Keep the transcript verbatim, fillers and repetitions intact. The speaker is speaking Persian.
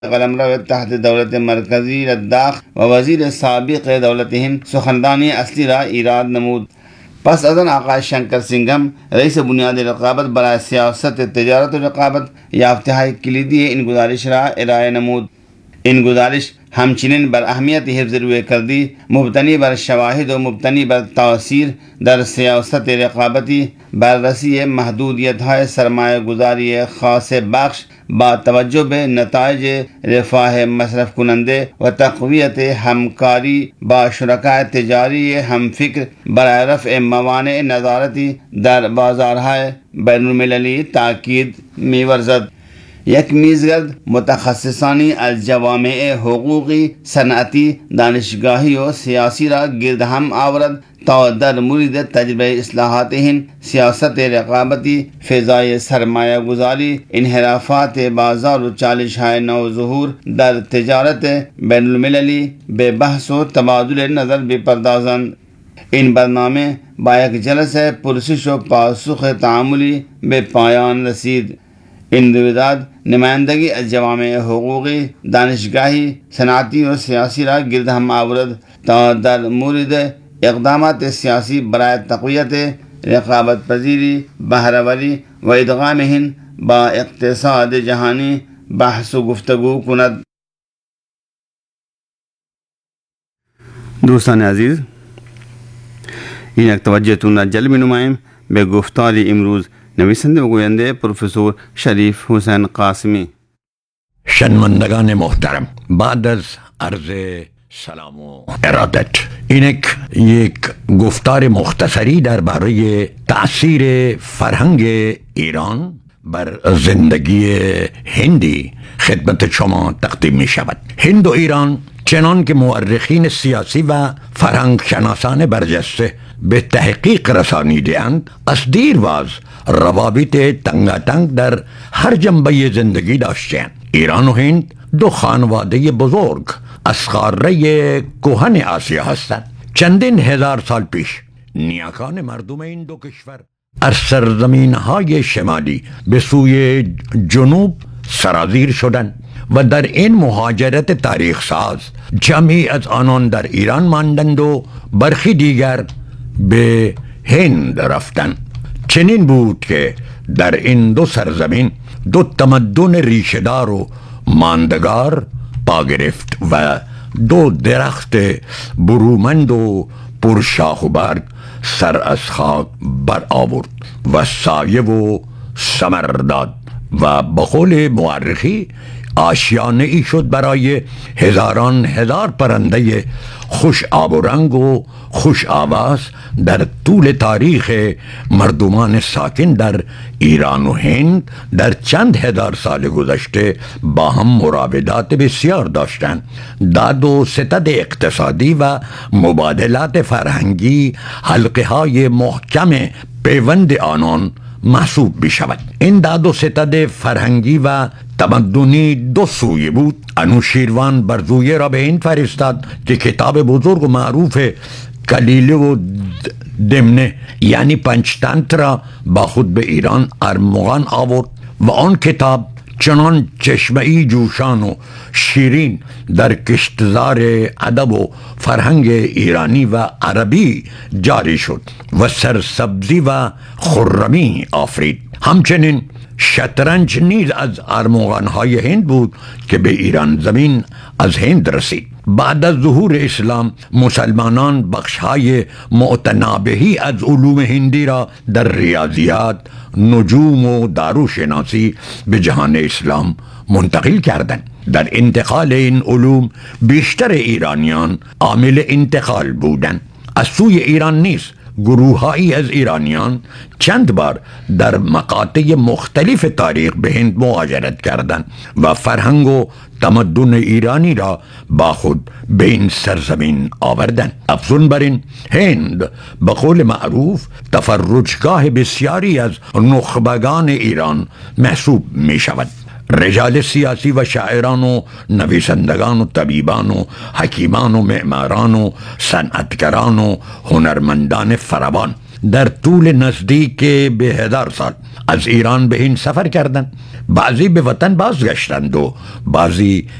قلمرو تحت دولت مرکزی لداخ و وزیر سابق دولت هند سخنرانی اصلی را ایراد نمود. پس از آن آقای شنکر سنگم رئیس بنیاد رقابت برای سیاست تجارت و رقابت یافته های کلیدی این گزارش را ارائه نمود. این گزارش همچنین بر اهمیت حفظ روی کردی مبتنی بر شواهد و مبتنی بر تاثیر در سیاست رقابتی، بررسی محدودیت های سرمایه گذاری خاص بخش با توجه به نتایج رفاه مصرف کننده و تقویت همکاری با شرکای تجاری همفکر برای رفع موانع نظارتی در بازارهای بین المللی تاکید می‌ورزد. یک میزگرد متخصصانی از جوامع حقوقی، صنعتی، دانشگاهی و سیاسی را گرد هم آورد تا در مورد تجربه اصلاحات هند، سیاست رقابتی، فضای سرمایه گذاری، انحرافات بازار و چالش های نو ظهور در تجارت بین المللی به بحث و تبادل نظر بپردازند. این برنامه با یک جلسه پرسش و پاسخ تعاملی به پایان رسید. این رویداد نمایندگی از جوامع حقوقی، دانشگاهی، صنعتی و سیاسی را گرد هم آورد تا در مورد اقدامات سیاسی برای تقویت رقابت پذیری، بهره‌وری و ادغام هند با اقتصاد جهانی بحث و گفتگو کند. دوستان عزیز، این یک توجهتون را جلب نماییم به گفتار امروز نویسنده و گوینده پروفسور شریف حسین قاسمی. شنوندگان محترم، بعد از عرض سلام و ارادت، اینک یک گفتار مختصری درباره تأثیر فرهنگ ایران بر زندگی هندی خدمت شما تقدیم می شود. هند و ایران چنان که مورخین سیاسی و فرهنگ شناسان برجسته به تحقیق رسانیده‌اند، از دیرباز روابط تنگاتنگ در هر جنبه زندگی داشته‌اند. ایران و هند دو خانواده بزرگ از قاره کهن آسیا هستند. چندین هزار سال پیش نیاکان مردم این دو کشور از سرزمین‌های شمالی به سوی جنوب سرازیر شدند و در این مهاجرت تاریخ ساز جمعی از آنان در ایران ماندند و برخی دیگر به هند رفتند. چنین بود که در این دو سرزمین دو تمدن ریشه‌دار و ماندگار پا گرفت و دو درخت برومند و پرشاخ و برگ سر از خاک بر آورد و سایه و ثمر داد و به قول مورخی آشیانه ای شد برای هزاران هزار پرنده خوش آب و رنگ و خوش آواز در طول تاریخ مردمان ساکن در ایران و هند در چند هزار سال گذشته با هم مراودات بسیار داشتند. داد و ستد اقتصادی و مبادلات فرهنگی حلقه های محکم پیوند آنان محسوب می شود. این داد و ستد فرهنگی و تمدنی دو سوی بود. انوشیروان برزویه را به هند فرستاد که کتاب بزرگ و معروف کلیله و دمنه یعنی پنچتنتر را با خود به ایران ارمغان آورد و آن کتاب چنان چشمه‌ای جوشان و شیرین در کشتزار ادب و فرهنگ ایرانی و عربی جاری شد و سرسبزی و خرمی آفرید. همچنین شطرنج نیز از ارمغان‌های هند بود که به ایران زمین از هند رسید. بعد از ظهور اسلام مسلمانان بخش‌های متنابهی از علوم هندی را در ریاضیات، نجوم و داروشناسی به جهان اسلام منتقل کردند. در انتقال این علوم بیشتر ایرانیان عامل انتقال بودند. از سوی ایران نیز گروه‌هایی از ایرانیان چند بار در مقاطع مختلف تاریخ به هند مهاجرت کردند و فرهنگ و تمدن ایرانی را با خود به این سرزمین آوردند. افزون بر این، هند به قول معروف تفرجگاه بسیاری از نخبگان ایران محسوب می شود. رجال سیاسی و شاعران و نویسندگان و طبیبان و حکیمان و معماران و صنعتگران و هنرمندان فراوان در طول نزدیک به هزار سال از ایران به هند سفر کردند. بعضی به وطن بازگشتند و بعضی